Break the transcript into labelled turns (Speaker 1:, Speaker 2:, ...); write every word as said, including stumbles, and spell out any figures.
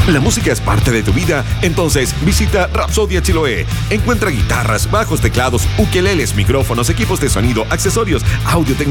Speaker 1: ¿La música es parte de tu vida? Entonces visita Rapsodia Chiloé. Encuentra guitarras, bajos, teclados, ukeleles, micrófonos, equipos de sonido, accesorios, audio tecnología